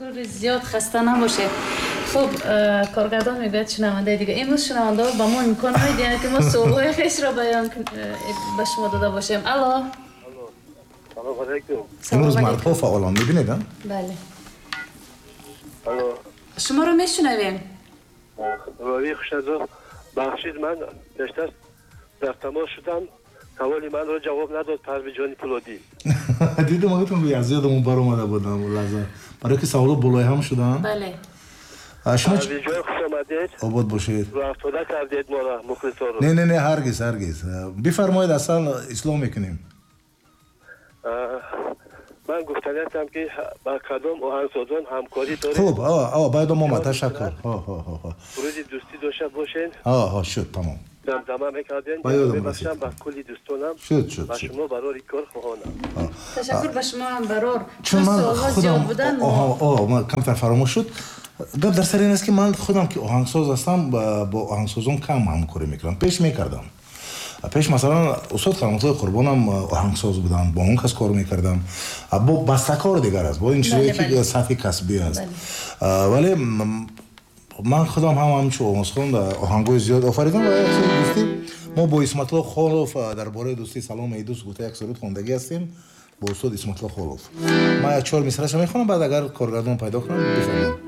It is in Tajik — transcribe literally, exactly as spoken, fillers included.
ташаккури зиёд, хаста набошед. Хуб, коргардон мегӯяд шунавандаи дига. Имрӯз шунавандаҳо ба мо имкон медиҳанд, ки мо суолҳои хешро баён ба шумо дода бошем. Алло. Салом алейкум. имрӯз мардҳо фаъолон мебинед? Бале. Алло. Шуморо мешунавем. Равӣ Хушназор бахшид, ман пештар дар тамос шудам. Саволи манро ҷавоб надод Парвиҷони Пулодӣ. Дидам агатон аз ёдамон баромада будам лаза. Барои ки саволо болои ҳам шуданд. Бале. Шумо Парвиҷон хуш омадед. обод бошед. Рафтода кардед моро мухлисоро. Не не не ҳаргиз ҳаргиз. Бифармоед асал ислом мекунем. Ман гуфтаниястам ки ба кадом оҳангсозон ҳамкорӣ доред. Хуб, ава ава байдо мома ташаккур. Ҳо ҳо ҳо. Урузи дӯстӣ дошта бошед. Ҳо ҳо шуд тамом. Дамдама мекардем. Ба ёдам Бебахшам расид. ба кулли дӯстонам. Шуд шуд. Ба шуд. шумо барори кор хоҳонам. Ташаккур ба шумо ҳам барор. Чун ман суолҳо худам зиёд буданд. о ман камтар фаромӯш шуд. Гап дар сари ин аст ки ман худам ки оҳангсоз ҳастам бо оҳангсозон кам ҳамкорӣ мекардам. Пеш мекардам. Пеш масалан устод Караматуллои Қурбонам оҳангсоз буданд, бо он кас кор мекардам. Бо бастакор дигар аст, бо ин чизое ки сатҳи касбӣ аст. Вале ман худам ҳам ҳамчун омӯзхон оҳангҳои зиёд офаридам ва дӯстӣ мо бо Исматулло Холов дар бораи дӯстии Салом Эйдус гуфта як суруд хондагӣ ҳастем бо устод Исматулло Холов. Ман як чор мисраша мехонам, баъд агар коргардон пайдо кунам бифармоед.